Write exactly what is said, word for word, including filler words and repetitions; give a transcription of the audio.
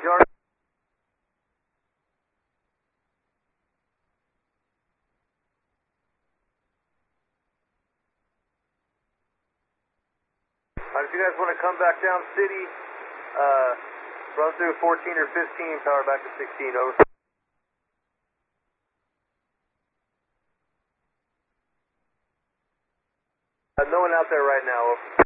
Your Alright, if you guys want to come back down city, uh, run through fourteen or fifteen, power back to sixteen, over. Uh, no one out there right now, over.